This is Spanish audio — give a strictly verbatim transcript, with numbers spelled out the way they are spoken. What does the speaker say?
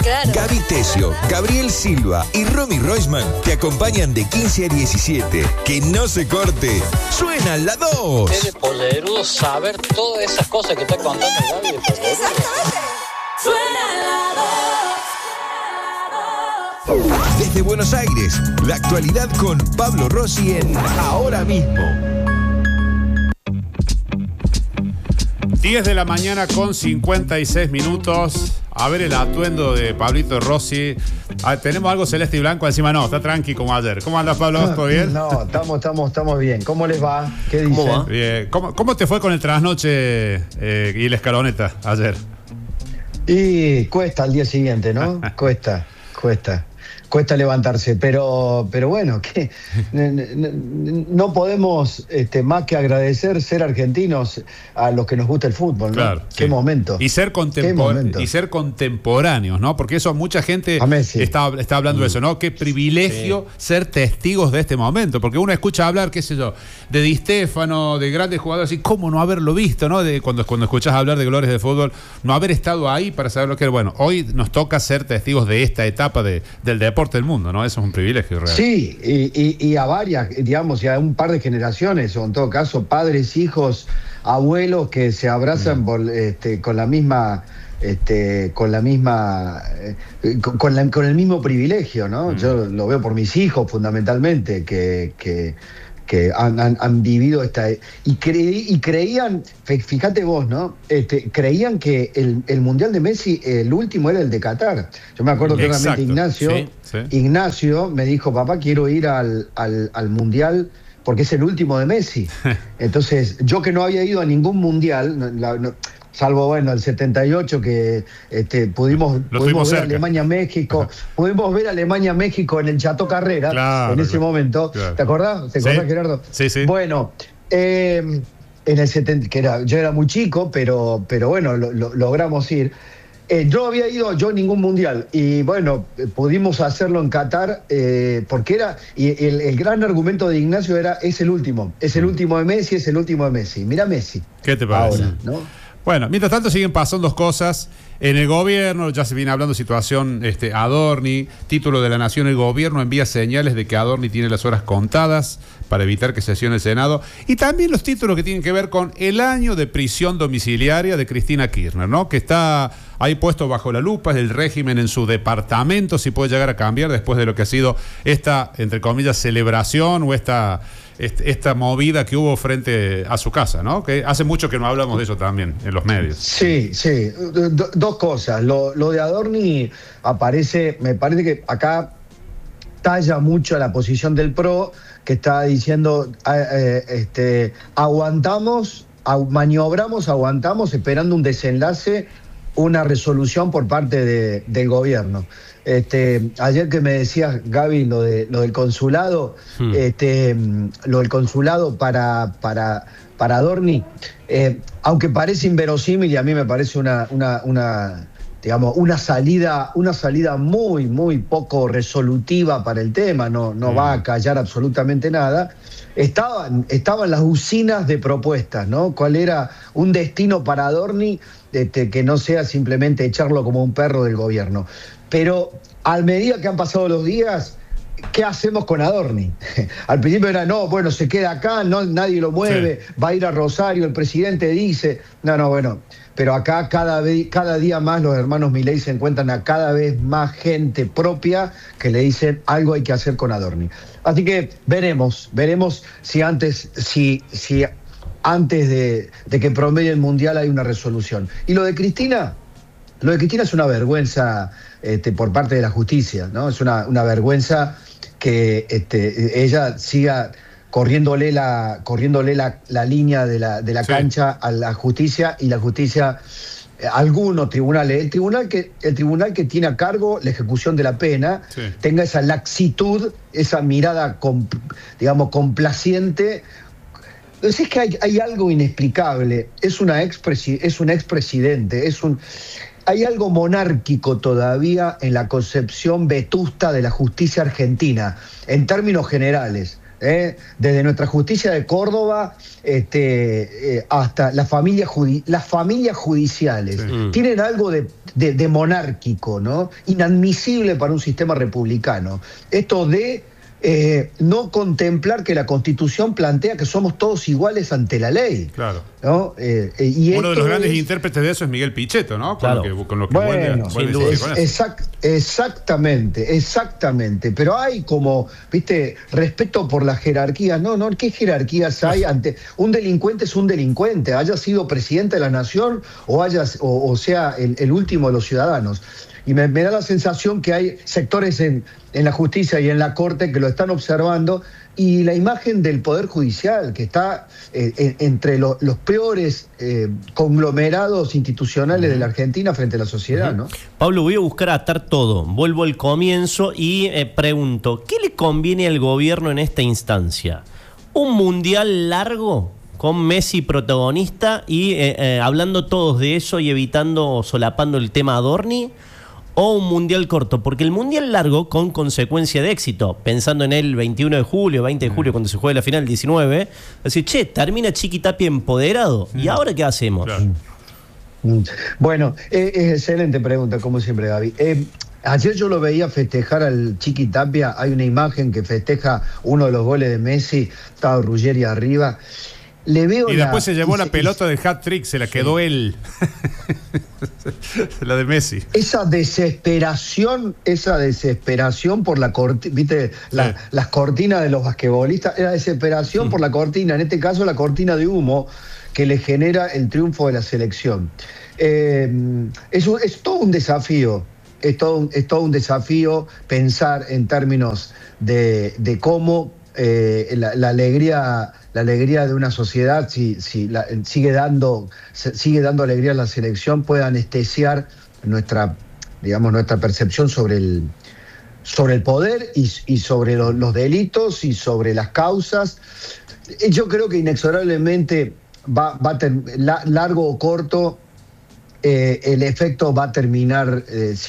Claro. Gaby Tesio, Gabriel Silva y Romy Roisman te acompañan de quince a diecisiete. Que no se corte. Suena la dos. Es de polerudo saber todas esas cosas que está contando Gaby. Exactamente. Suena la dos. Desde Buenos Aires, la actualidad con Pablo Rossi en Ahora Mismo. diez de la mañana con cincuenta y seis minutos. A ver el atuendo de Pablito Rossi. Ah, tenemos algo celeste y blanco encima. No, está tranqui como ayer. ¿Cómo andas, Pablo? ¿Todo bien? No, estamos, estamos, estamos bien. ¿Cómo les va? ¿Qué dicen? ¿Cómo va? Bien. ¿Cómo, ¿Cómo te fue con el trasnoche eh, y la escaloneta ayer? Y cuesta al día siguiente, ¿no? cuesta, cuesta. Cuesta levantarse, pero, pero bueno, que no podemos este, más que agradecer ser argentinos a los que nos gusta el fútbol, ¿no? Claro, Qué sí. momento. Y ser, contempor y ser contemporáneos, ¿no? Porque eso mucha gente está, está hablando mm. de eso, ¿no? Qué privilegio sí. ser testigos de este momento, porque uno escucha hablar, qué sé yo, de Di Stéfano, de grandes jugadores, y cómo no haberlo visto, ¿no? De, cuando, cuando escuchas hablar de glorias del fútbol, no haber estado ahí para saber lo que era. Bueno, hoy nos toca ser testigos de esta etapa de, del deporte del mundo, ¿no? Eso es un privilegio real. Sí, y, y, y a varias, digamos, y a un par de generaciones, o en todo caso, padres, hijos, abuelos que se abrazan mm. por, este, con la misma, este, con la misma, eh, con, con, la, con el mismo privilegio, ¿no? Mm. Yo lo veo por mis hijos fundamentalmente, que, que que han, han, han vivido esta... Y, creí, y creían, fíjate vos, ¿no? Este, creían que el, el Mundial de Messi, el último era el de Qatar. Yo me acuerdo claramente, Ignacio, sí, sí. Ignacio me dijo, papá, quiero ir al, al, al Mundial porque es el último de Messi. Entonces, yo que no había ido a ningún Mundial, no, la, no, salvo, bueno, el setenta y ocho que este, pudimos, pudimos ver Alemania-México, pudimos ver Alemania-México en el Chateau Carrera, claro, en ese claro, momento. Claro. ¿Te acordás? ¿Te acordás, ¿Sí? Gerardo? Sí, sí. Bueno, eh, en el setenta, que era, yo era muy chico, pero, pero bueno, lo, lo, logramos ir. Eh, yo había ido yo a ningún mundial y bueno, pudimos hacerlo en Qatar eh, porque era, y el, el gran argumento de Ignacio era, es el último, es el último de Messi, es el último de Messi. Mira Messi. ¿Qué te parece? Ahora, ¿no? Bueno, mientras tanto siguen pasando dos cosas. En el gobierno ya se viene hablando situación este, Adorni, título de la Nación, el gobierno envía señales de que Adorni tiene las horas contadas para evitar que sesione el Senado. Y también los títulos que tienen que ver con el año de prisión domiciliaria de Cristina Kirchner, ¿no? Que está ahí puesto bajo la lupa, es el régimen en su departamento, si puede llegar a cambiar después de lo que ha sido esta, entre comillas, celebración o esta... esta movida que hubo frente a su casa, ¿no? Que hace mucho que no hablamos de eso también en los medios. Sí, sí. Do, dos cosas. Lo, lo de Adorni aparece, me parece que acá talla mucho la posición del P R O, que está diciendo, eh, este, aguantamos, maniobramos, aguantamos, esperando un desenlace, una resolución por parte de, del gobierno. Este, ayer que me decías, Gaby, lo de lo del consulado, hmm. este, lo del consulado para, para, para Adorni, eh, aunque parece inverosímil y a mí me parece una, una, una, digamos, una salida, una salida muy, muy poco resolutiva para el tema, no, no hmm. va a callar absolutamente nada. Estaban, estaban las usinas de propuestas, ¿no? ¿Cuál era un destino para Adorni este, que no sea simplemente echarlo como un perro del gobierno? Pero a medida que han pasado los días, ¿qué hacemos con Adorni? Al principio era, no, bueno, se queda acá, no, nadie lo mueve, sí. va a ir a Rosario, el presidente dice, no, no, bueno, pero acá cada, vez, cada día más los hermanos Milei se encuentran a cada vez más gente propia que le dicen algo hay que hacer con Adorni. Así que veremos, veremos si antes, si, si antes de, de que promedie el Mundial hay una resolución. Y lo de Cristina, lo de Cristina es una vergüenza este, por parte de la justicia, ¿no? Es una, una vergüenza que este, ella siga corriéndole la, corriéndole la, la línea de la, de la sí. cancha a la justicia y la justicia, eh, algunos tribunales, el tribunal, que, el tribunal que tiene a cargo la ejecución de la pena, sí. tenga esa laxitud, esa mirada, comp, digamos, complaciente. Es que hay, hay algo inexplicable, es, una expresi, es un expresidente, es un... Hay algo monárquico todavía en la concepción vetusta de la justicia argentina, en términos generales. ¿eh? Desde nuestra justicia de Córdoba este, eh, hasta las familias, judi las familias judiciales. Sí. Mm. Tienen algo de, de, de monárquico, ¿no? Inadmisible para un sistema republicano. Esto de eh, no contemplar que la Constitución plantea que somos todos iguales ante la ley. Claro. ¿No? Eh, eh, y Uno de los grandes es... intérpretes de eso es Miguel Pichetto, ¿no? Con Claro. lo que, con lo que bueno, vuelve, vuelve es, exact, exactamente, exactamente. Pero hay como, viste, respeto por las jerarquías. No, no, ¿qué jerarquías hay ante un delincuente? Es un delincuente, haya sido presidente de la nación o haya, o, o sea, el, el último de los ciudadanos. Y me, me da la sensación que hay sectores en, en la justicia y en la corte que lo están observando, y la imagen del Poder Judicial, que está eh, en, entre lo, los peores eh, conglomerados institucionales uh-huh. de la Argentina frente a la sociedad, uh-huh. ¿no? Pablo, voy a buscar atar todo. Vuelvo al comienzo y eh, pregunto, ¿qué le conviene al gobierno en esta instancia? ¿Un mundial largo con Messi protagonista y eh, eh, hablando todos de eso y evitando o solapando el tema Adorni? ¿O un mundial corto? Porque el mundial largo, con consecuencia de éxito, pensando en el veintiuno de julio, veinte de julio, cuando se juegue la final, diecinueve, decir, che, termina Chiquitapia empoderado. ¿Y ahora qué hacemos? Claro. Bueno, eh, es excelente pregunta, como siempre, Gaby. Eh, ayer yo lo veía festejar al Chiquitapia. Hay una imagen que festeja uno de los goles de Messi, estaba Ruggeri arriba. Le veo y la, después se llevó y la se, pelota del hat-trick, se la sí. quedó él. La de Messi. Esa desesperación, esa desesperación por la cortina, viste, la, sí. las cortinas de los basquetbolistas, era desesperación sí. por la cortina, en este caso la cortina de humo que le genera el triunfo de la selección. Eh, es, un, es todo un desafío, es todo un, es todo un desafío pensar en términos de, de cómo eh, la, la alegría... La alegría de una sociedad, si, si la, sigue, dando, sigue dando alegría a la selección, puede anestesiar nuestra, digamos, nuestra percepción sobre el, sobre el poder y, y sobre lo, los delitos y sobre las causas. Yo creo que inexorablemente, va, va a ter, la, largo o corto, eh, el efecto va a terminar eh,